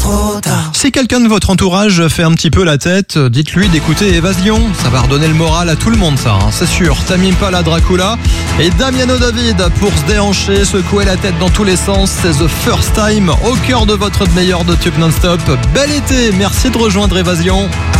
trop tard. Si quelqu'un de votre entourage fait un petit peu la tête, dites-lui d'écouter Évasion. Ça va redonner le moral à tout le monde, ça, hein, c'est sûr. Tamim Impala, Dracula et Damiano David pour se déhancher, secouer la tête dans tous les sens. C'est The First Time au cœur de votre meilleur de tube non-stop. Bel été, merci de rejoindre Évasion.